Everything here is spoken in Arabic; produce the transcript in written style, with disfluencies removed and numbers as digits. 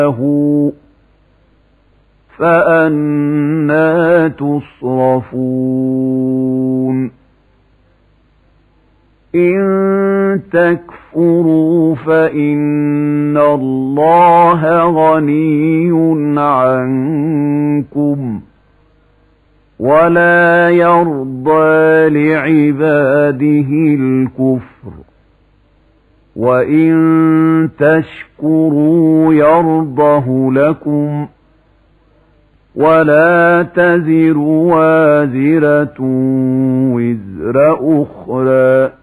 فأنى تصرفون إن تكفروا فإن الله غني عنكم ولا يرضى لعباده الكفر وإن تشكروا يرضه لكم ولا تزر وازرة وزر أخرى